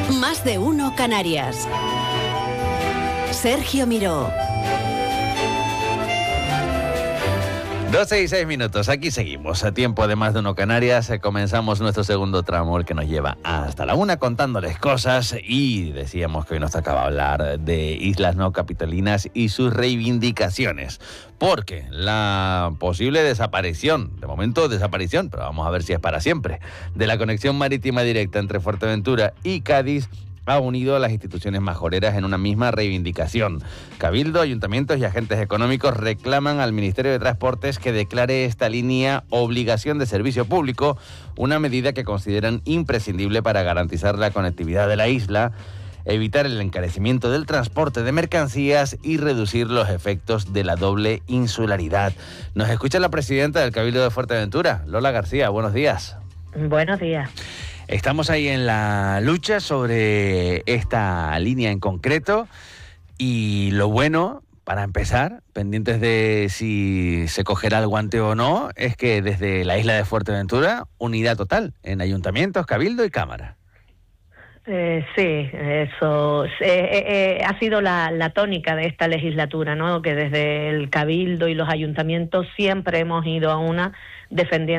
Más de uno Canarias. Sergio Miró. 12:06. Aquí seguimos. A tiempo de Más de uno Canarias. Comenzamos nuestro segundo tramo, el que nos lleva hasta la 1 contándoles cosas. Y decíamos que hoy nos tocaba hablar de islas no capitalinas y sus reivindicaciones. Porque la posible desaparición, de momento desaparición, pero vamos a ver si es para siempre, de la conexión marítima directa entre Fuerteventura y Cádiz ha unido a las instituciones majoreras en una misma reivindicación. Cabildo, ayuntamientos y agentes económicos reclaman al Ministerio de Transportes que declare esta línea obligación de servicio público, una medida que consideran imprescindible para garantizar la conectividad de la isla, evitar el encarecimiento del transporte de mercancías y reducir los efectos de la doble insularidad. Nos escucha la presidenta del Cabildo de Fuerteventura, Lola García. Buenos días. Buenos días. Estamos ahí en la lucha sobre esta línea en concreto y lo bueno, para empezar, pendientes de si se cogerá el guante o no, es que desde la isla de Fuerteventura, unidad total en ayuntamientos, cabildo y cámara. Sí, eso ha sido la tónica de esta legislatura, ¿no? Que desde el Cabildo y los ayuntamientos siempre hemos ido a una defendiendo